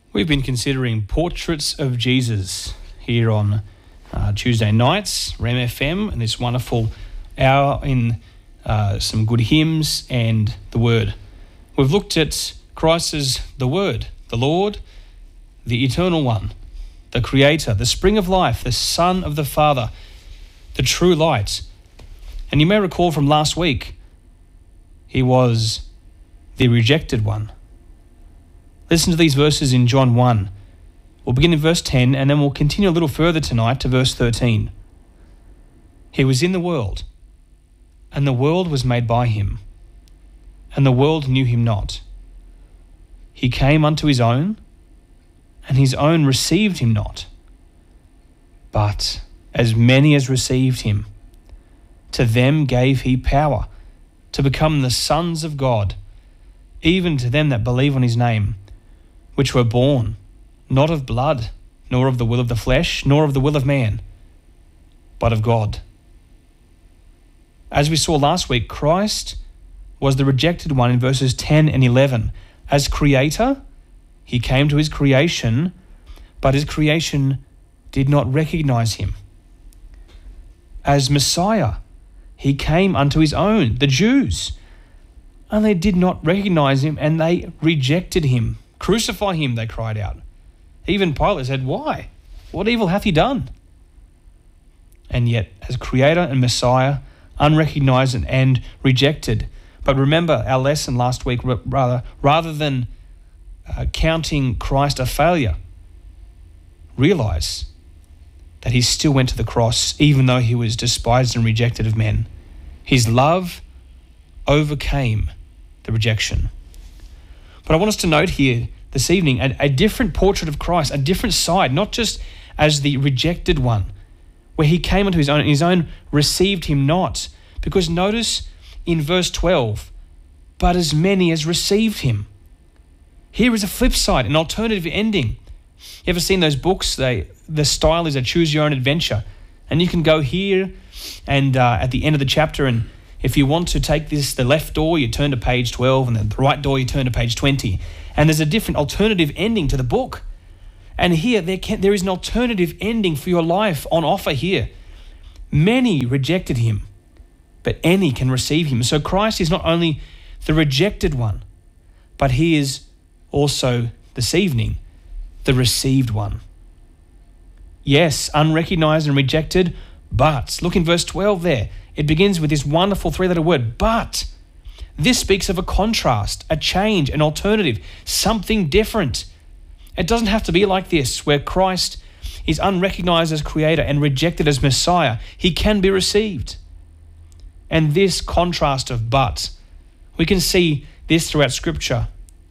We've been considering Portraits of Jesus here on Tuesday nights, Ram FM, and this wonderful hour in some good hymns and the Word. We've looked at Christ as the Word, the Lord, the Eternal One, the Creator, the Spring of Life, the Son of the Father, the True Light. And you may recall from last week, he was the rejected one. Listen to these verses in John 1. We'll begin in verse 10 and then we'll continue a little further tonight to verse 13. He was in the world, and the world was made by him, and the world knew him not. He came unto his own, and his own received him not. But as many as received him, to them gave he power to become the sons of God, even to them that believe on his name, which were born not of blood, nor of the will of the flesh, nor of the will of man, but of God. As we saw last week, Christ was the rejected one in verses 10 and 11. As creator, he came to his creation, but his creation did not recognize him. As Messiah, he came unto his own, the Jews, and they did not recognize him, and they rejected him. Crucify him, they cried out. Even Pilate said, why? What evil hath he done? And yet, as Creator and Messiah, unrecognized and rejected. But remember our lesson last week, rather than counting Christ a failure, realize that he still went to the cross, even though he was despised and rejected of men. His love overcame the rejection. But I want us to note here this evening a different portrait of Christ, a different side, not just as the rejected one, where he came unto his own, and his own received him not. Because notice in verse 12, but as many as received him. Here is a flip side, an alternative ending. You ever seen those books? The style is a choose your own adventure. And you can go here and at the end of the chapter, and if you want to take this, the left door, you turn to page 12, and then the right door, you turn to page 20. And there's a different alternative ending to the book. And here, there is an alternative ending for your life on offer here. Many rejected him, but any can receive him. So Christ is not only the rejected one, but he is also, this evening, the received one. Yes, unrecognized and rejected, but look in verse 12 there. It begins with this wonderful three-letter word, but. This speaks of a contrast, a change, an alternative, something different. It doesn't have to be like this, where Christ is unrecognized as Creator and rejected as Messiah. He can be received. And this contrast of but, we can see this throughout Scripture.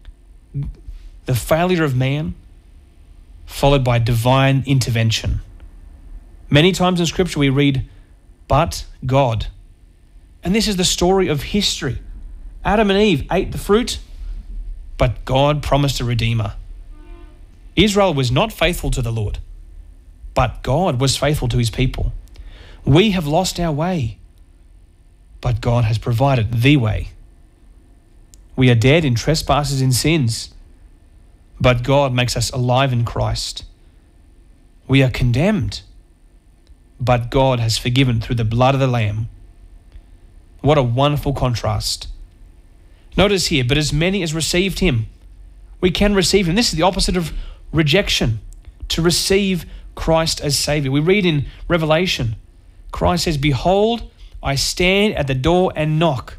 The failure of man followed by divine intervention. Many times in Scripture we read, but God. And this is the story of history. Adam and Eve ate the fruit, but God promised a Redeemer. Israel was not faithful to the Lord, but God was faithful to his people. We have lost our way, but God has provided the way. We are dead in trespasses and sins, but God makes us alive in Christ. We are condemned, but God has forgiven through the blood of the Lamb. What a wonderful contrast. Notice here, but as many as received him, we can receive him. This is the opposite of rejection, to receive Christ as Savior. We read in Revelation, Christ says, behold, I stand at the door and knock.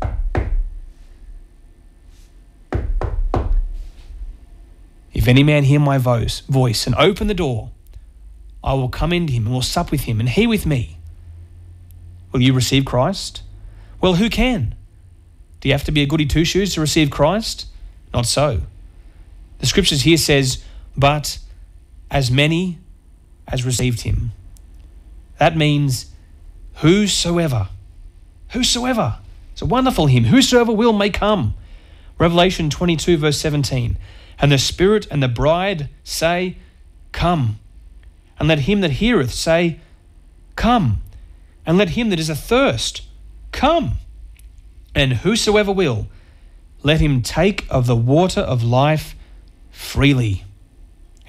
If any man hear my voice and open the door, I will come into him and will sup with him, and he with me. Will you receive Christ? Well, who can? Do you have to be a goody two-shoes to receive Christ? Not so. The Scriptures here says, but as many as received him. That means whosoever. Whosoever. It's a wonderful hymn. Whosoever will may come. Revelation 22 verse 17. And the Spirit and the bride say, come. And let him that heareth say, come. And let him that is athirst, come. And whosoever will, let him take of the water of life freely.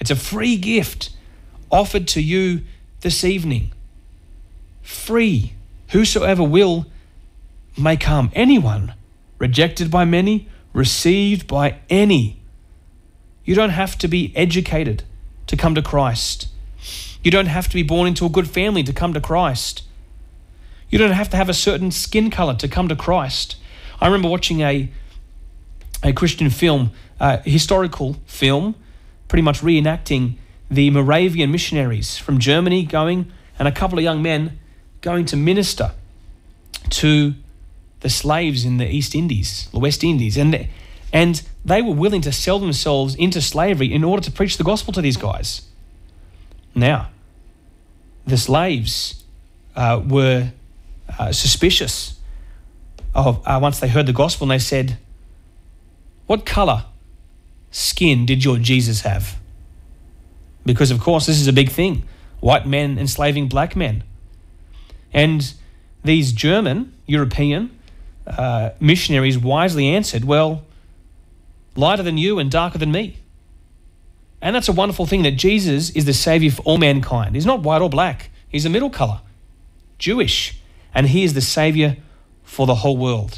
It's a free gift offered to you this evening. Free. Whosoever will may come. Anyone. Rejected by many, received by any. You don't have to be educated to come to Christ. You don't have to be born into a good family to come to Christ. You don't have to have a certain skin color to come to Christ. I remember watching a Christian film, a historical film, pretty much reenacting the Moravian missionaries from Germany going, and a couple of young men going to minister to the slaves in the East Indies, the West Indies. And they were willing to sell themselves into slavery in order to preach the gospel to these guys. Now, the slaves were suspicious of once they heard the gospel, and they said, "What color skin did your Jesus have?" Because, of course, this is a big thing. White men enslaving black men. And these German, European missionaries wisely answered, "Well, lighter than you and darker than me." And that's a wonderful thing, that Jesus is the Savior for all mankind. He's not white or black. He's a middle color, Jewish. And he is the Savior for the whole world.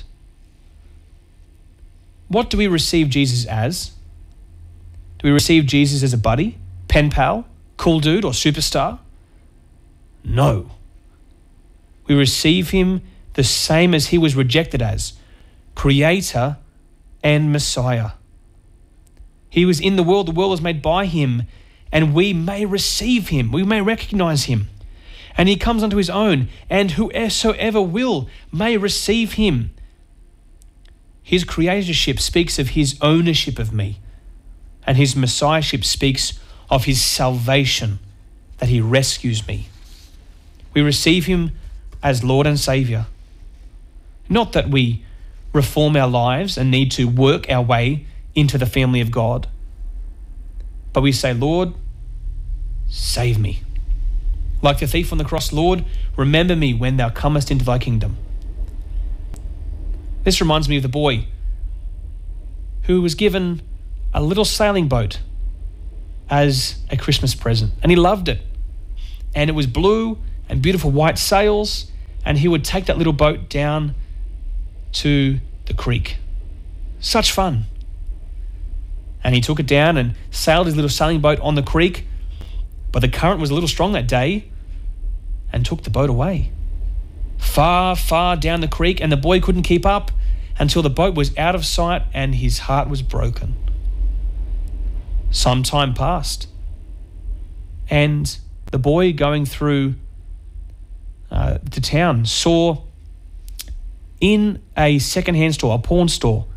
What do we receive Jesus as? Do we receive Jesus as a buddy, pen pal, cool dude, or superstar? No. We receive him the same as he was rejected as, Creator and Messiah. He was in the world was made by him, and we may receive him, we may recognize him. And he comes unto his own, and whosoever will may receive him. His creatorship speaks of his ownership of me, and his messiahship speaks of his salvation, that he rescues me. We receive him as Lord and Savior. Not that we reform our lives and need to work our way into the family of God, but we say, "Lord, save me." Like the thief on the cross, "Lord, remember me when thou comest into thy kingdom." This reminds me of the boy who was given a little sailing boat as a Christmas present, and he loved it. And it was blue and beautiful white sails, and he would take that little boat down to the creek. Such fun. And he took it down and sailed his little sailing boat on the creek, but the current was a little strong that day and took the boat away. Far, far down the creek, and the boy couldn't keep up until the boat was out of sight and his heart was broken. Some time passed, and the boy going through the town saw in a second-hand store, a pawn store,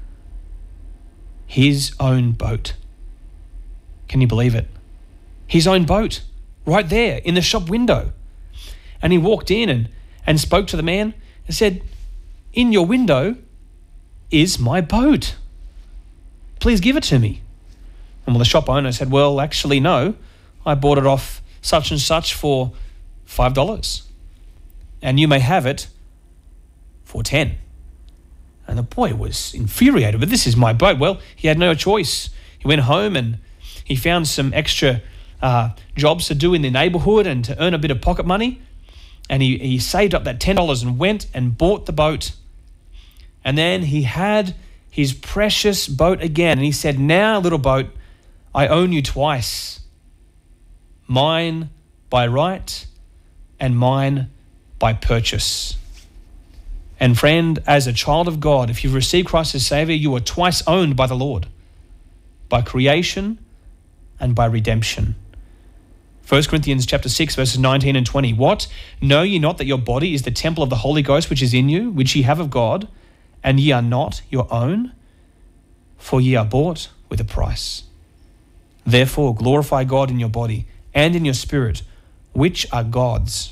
his own boat. Can you believe it? His own boat, right there in the shop window. And he walked in and spoke to the man and said, "In your window is my boat. Please give it to me." And the shop owner said, "Well, actually, no. I bought it off such and such for $5. And you may have it for $10. And the boy was infuriated, "But this is my boat." Well, he had no choice. He went home and he found some extra jobs to do in the neighborhood and to earn a bit of pocket money. And he saved up that $10 and went and bought the boat. And then he had his precious boat again. And he said, "Now, little boat, I own you twice. Mine by right and mine by purchase." And friend, as a child of God, if you've received Christ as Savior, you are twice owned by the Lord, by creation and by redemption. 1 Corinthians chapter 6, verses 19 and 20. "What? Know ye not that your body is the temple of the Holy Ghost which is in you, which ye have of God, and ye are not your own? For ye are bought with a price. Therefore glorify God in your body and in your spirit, which are God's."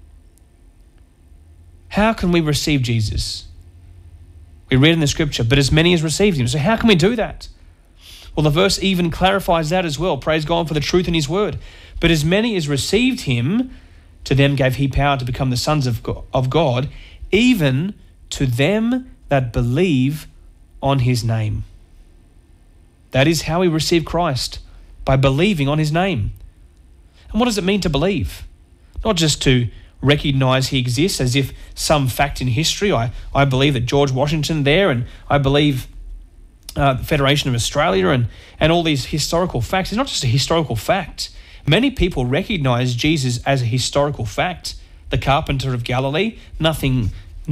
How can we receive Jesus? We read in the scripture, "But as many as received him." So how can we do that? Well, the verse even clarifies that as well. Praise God for the truth in his word. "But as many as received him, to them gave he power to become the sons of God, even to them that believe on his name." That is how we receive Christ, by believing on his name. And what does it mean to believe? Not just to recognize he exists as if some fact in history. I believe that George Washington there, and I believe the Federation of Australia and all these historical facts. It's not just a historical fact. Many people recognize Jesus as a historical fact. The carpenter of Galilee, nothing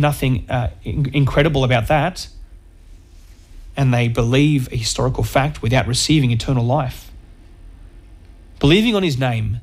incredible about that. And they believe a historical fact without receiving eternal life. Believing on his name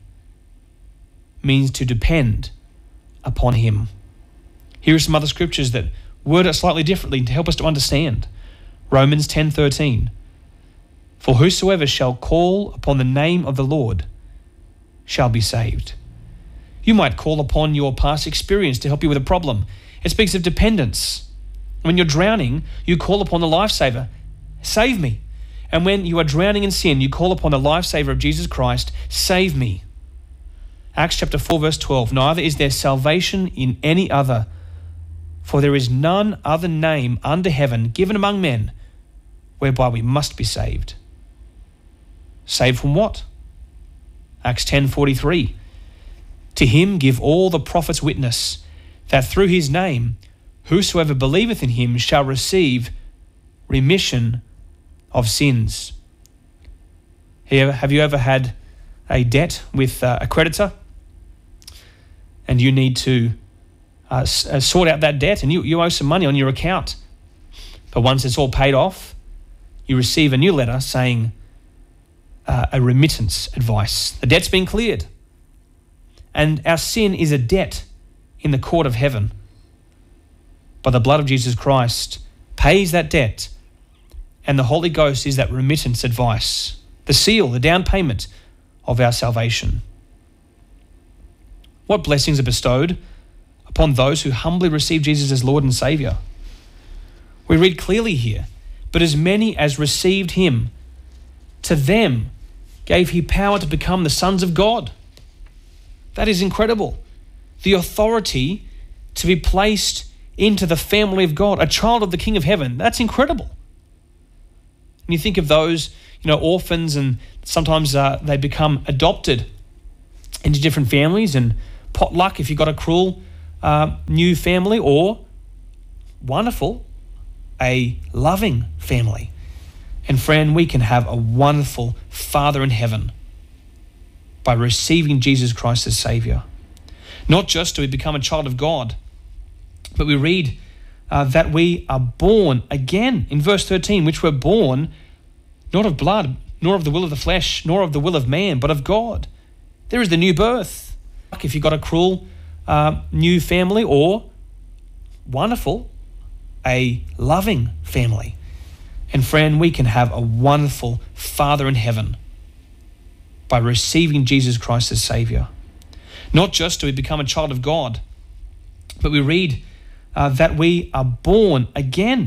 means to depend upon him. Here are some other scriptures that word it slightly differently to help us to understand. Romans 10:13. For whosoever shall call upon the name of the Lord shall be saved. You might call upon your past experience to help you with a problem. It speaks of dependence. When you're drowning, you call upon the lifesaver, save me. And when you are drowning in sin, you call upon the lifesaver of Jesus Christ, save me. Acts chapter 4 verse 12, neither is there salvation in any other, for there is none other name under heaven given among men whereby we must be saved. Saved from what? Acts 10:43. To him give all the prophets witness, that through his name whosoever believeth in him shall receive remission of sins. Have you ever had a debt with a creditor and you need to sort out that debt, and you owe some money on your account, but once it's all paid off, you receive a new letter saying a remittance advice. The debt's been cleared. And our sin is a debt in the court of heaven. But the blood of Jesus Christ pays that debt, and the Holy Ghost is that remittance advice, the seal, the down payment of our salvation. What blessings are bestowed upon those who humbly receive Jesus as Lord and Saviour? We read clearly here, but as many as received him, to them gave he power to become the sons of God. That is incredible. The authority to be placed into the family of God, a child of the King of Heaven. That's incredible. And you think of those, orphans, and sometimes they become adopted into different families, and potluck if you've got a cruel new family, or wonderful, a loving family. And friend, we can have a wonderful Father in heaven by receiving Jesus Christ as Saviour. Not just do we become a child of God, but we read that we are born again in verse 13, which we're born not of blood, nor of the will of the flesh, nor of the will of man, but of God. There is the new birth. If you've got a cruel new family, or wonderful, a loving family. And friend, we can have a wonderful Father in heaven by receiving Jesus Christ as Saviour. Not just do we become a child of God, but we read that we are born again